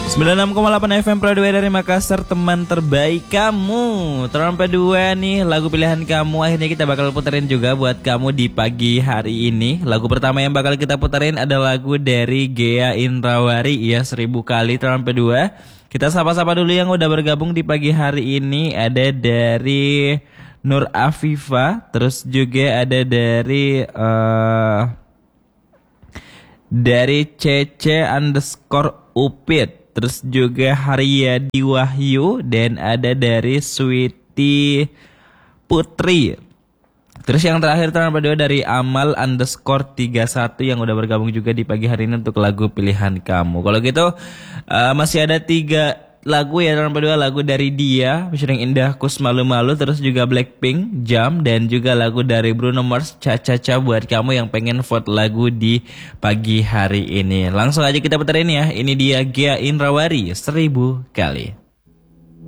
96,8 FM Pro 2 dari Makassar, teman terbaik kamu. Trompet 2 nih, lagu pilihan kamu. Akhirnya kita bakal puterin juga buat kamu di pagi hari ini. Lagu pertama yang bakal kita puterin ada lagu dari Ghea Indrawari, ya 1000 kali Trompet 2. Kita sapa-sapa dulu yang udah bergabung di pagi hari ini. Ada dari Nur Afifa, terus juga ada dari CC_Upit, terus juga Haryadi Wahyu, dan ada dari Sweety Putri. Terus yang terakhir berdua dari Amal_31 yang udah bergabung juga di pagi hari ini untuk lagu pilihan kamu. Kalau gitu masih ada 3 lagu ya berdua, lagu dari Dia featuring Indah Kus Malu-Malu, terus juga Blackpink Jam, dan juga lagu dari Bruno Mars Cha-Cha-Cha buat kamu yang pengen vote lagu di pagi hari ini. Langsung aja kita puterin ya. Ini dia Ghea Indrawari 1000 kali.